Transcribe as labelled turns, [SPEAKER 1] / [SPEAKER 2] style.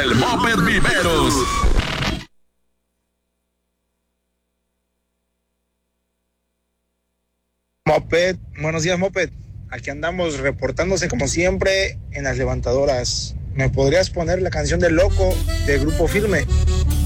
[SPEAKER 1] el Moped Viveros.
[SPEAKER 2] Moped, buenos días Moped, aquí andamos reportándose como siempre en las levantadoras. ¿Me podrías poner la canción de Loco de Grupo Firme?